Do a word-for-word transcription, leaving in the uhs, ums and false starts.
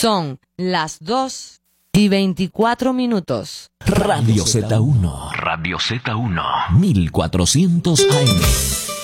Son las dos y veinticuatro minutos. Radio Z uno. Radio Z uno. mil cuatrocientos A M.